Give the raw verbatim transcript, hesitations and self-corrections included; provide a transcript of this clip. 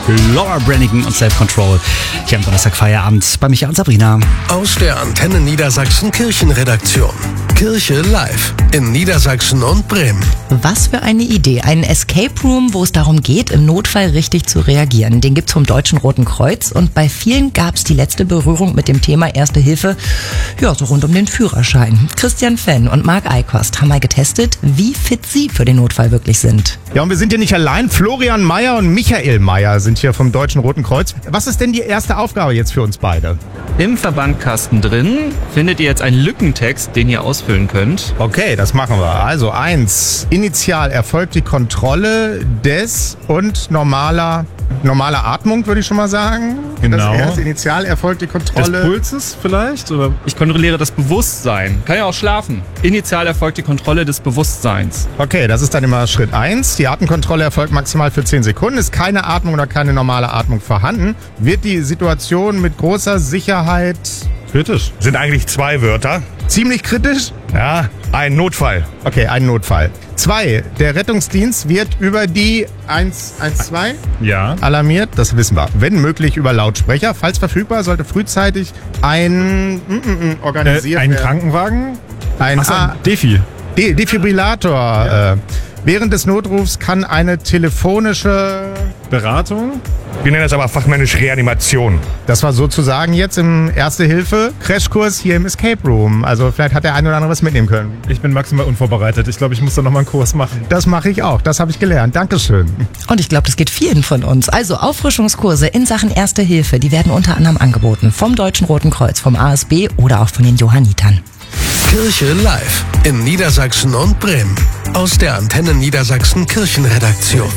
Laura Branigan und Self-Control. Hier am Donnerstag Feierabend bei Micha und Sabrina. Aus der Antenne Niedersachsen Kirchenredaktion. Kirche live in Niedersachsen und Bremen. Was für eine Idee. Ein Escape Room, wo es darum geht, im Notfall richtig zu reagieren. Den gibt's vom Deutschen Roten Kreuz und bei vielen gab's die letzte Berührung mit dem Thema Erste Hilfe, ja, so rund um den Führerschein. Christian Fenn und Marc Eikost haben mal getestet, wie fit sie für den Notfall wirklich sind. Ja, und wir sind hier nicht allein. Florian Meyer und Michael Meyer sind hier vom Deutschen Roten Kreuz. Was ist denn die erste Aufgabe jetzt für uns beide? Im Verbandkasten drin findet ihr jetzt einen Lückentext, den ihr ausfüllen könnt. Okay, das machen wir. Also eins, initial erfolgt die Kontrolle des und normaler, normaler Atmung, würde ich schon mal sagen. Genau. Das erste, initial erfolgt die Kontrolle. Des Pulses vielleicht? Oder? Ich kontrolliere das Bewusstsein. Kann ja auch schlafen. Initial erfolgt die Kontrolle des Bewusstseins. Okay, das ist dann immer Schritt eins. Die Atemkontrolle erfolgt maximal für zehn Sekunden. Ist keine Atmung oder keine normale Atmung vorhanden, wird die Situation mit großer Sicherheit Kritisch. Sind eigentlich zwei Wörter. ziemlich kritisch. Ja, ein Notfall. Okay, ein Notfall. Zwei, der Rettungsdienst wird über die eins eins zwei Ja. alarmiert, das wissen wir. Wenn möglich über Lautsprecher. Falls verfügbar, sollte frühzeitig ein mm, mm, mm, organisiert Äh, ein werden. Krankenwagen? Ein Achso, A- Defi. De- Defibrillator. Ja. Äh, während des Notrufs kann eine telefonische... Beratung? Wir nennen das aber fachmännisch Reanimation. Das war sozusagen jetzt im Erste-Hilfe-Crashkurs hier im Escape Room. Also vielleicht hat der eine oder andere was mitnehmen können. Ich bin maximal unvorbereitet. Ich glaube, ich muss da nochmal einen Kurs machen. Das mache ich auch. Das habe ich gelernt. Dankeschön. Und ich glaube, das geht vielen von uns. Also Auffrischungskurse in Sachen Erste Hilfe, die werden unter anderem angeboten vom Deutschen Roten Kreuz, vom A S B oder auch von den Johannitern. Kirche live in Niedersachsen und Bremen. Aus der Antenne Niedersachsen Kirchenredaktion.